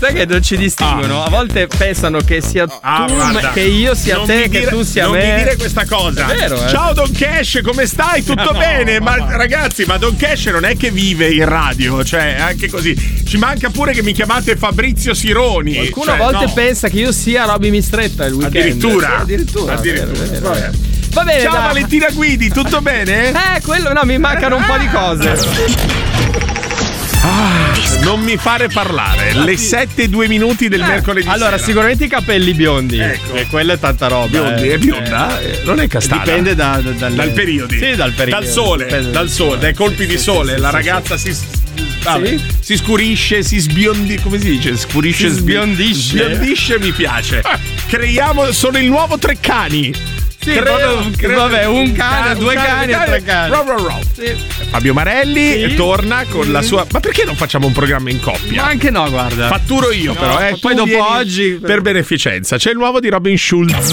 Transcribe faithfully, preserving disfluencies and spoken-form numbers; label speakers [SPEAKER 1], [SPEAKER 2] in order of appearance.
[SPEAKER 1] sai che non ci distinguono? A volte pensano che sia
[SPEAKER 2] Ah,
[SPEAKER 1] tu,
[SPEAKER 2] guarda,
[SPEAKER 1] che io sia
[SPEAKER 2] non
[SPEAKER 1] te,
[SPEAKER 2] mi dire,
[SPEAKER 1] che tu sia
[SPEAKER 2] non
[SPEAKER 1] me.
[SPEAKER 2] Non mi dire questa cosa.
[SPEAKER 1] È vero, eh?
[SPEAKER 2] Ciao Don Cash, come stai? Tutto
[SPEAKER 1] No,
[SPEAKER 2] bene? Ma
[SPEAKER 1] no.
[SPEAKER 2] ragazzi, ma Don Cash non è che vive in radio, cioè anche così. Ci manca pure che mi chiamate Fabrizio Sironi.
[SPEAKER 1] Qualcuno
[SPEAKER 2] cioè,
[SPEAKER 1] a volte
[SPEAKER 2] no.
[SPEAKER 1] pensa che io sia Robby Mistretta il weekend.
[SPEAKER 2] Addirittura.
[SPEAKER 1] Sì, addirittura.
[SPEAKER 2] Addirittura.
[SPEAKER 1] Vero, vero,
[SPEAKER 2] Vabbè.
[SPEAKER 1] vero. Va bene,
[SPEAKER 2] Ciao
[SPEAKER 1] dai.
[SPEAKER 2] Valentina Guidi, tutto bene?
[SPEAKER 1] Eh, quello no, mi mancano un po' di cose.
[SPEAKER 2] Ah, non mi fare parlare. Le sette e due minuti del
[SPEAKER 1] Eh,
[SPEAKER 2] mercoledì
[SPEAKER 1] allora,
[SPEAKER 2] sera.
[SPEAKER 1] sicuramente i capelli biondi.
[SPEAKER 2] Ecco.
[SPEAKER 1] E quella è tanta roba.
[SPEAKER 2] Biondi,
[SPEAKER 1] eh.
[SPEAKER 2] è bionda?
[SPEAKER 1] Eh,
[SPEAKER 2] non è castana.
[SPEAKER 1] Dipende da, da- dalle-
[SPEAKER 2] dal periodo.
[SPEAKER 1] Sì, dal periodo.
[SPEAKER 2] Dal sole,
[SPEAKER 1] Dipende
[SPEAKER 2] dal sole, dai colpi di
[SPEAKER 1] Sì,
[SPEAKER 2] sole.
[SPEAKER 1] sì,
[SPEAKER 2] la
[SPEAKER 1] sì,
[SPEAKER 2] ragazza si vabbè,
[SPEAKER 1] Sì?
[SPEAKER 2] si scurisce, si sbiondi, come si dice? Scurisce,
[SPEAKER 1] Si sbiondisce.
[SPEAKER 2] Sbiondisce mi piace. Creiamo sono il nuovo Treccani.
[SPEAKER 1] Sì, proprio- vabbè, un cane, due cani e tre cani.
[SPEAKER 2] Row, row, row.
[SPEAKER 1] Sì.
[SPEAKER 2] Fabio Marelli
[SPEAKER 1] Sì.
[SPEAKER 2] torna con la sua. Ma perché non facciamo un programma in coppia?
[SPEAKER 1] Ma anche no, guarda.
[SPEAKER 2] Fatturo io,
[SPEAKER 1] No,
[SPEAKER 2] però. Eh.
[SPEAKER 1] ma poi
[SPEAKER 2] Tu
[SPEAKER 1] dopo
[SPEAKER 2] vieni
[SPEAKER 1] oggi-
[SPEAKER 2] per beneficenza. C'è il nuovo di Robin Schulz.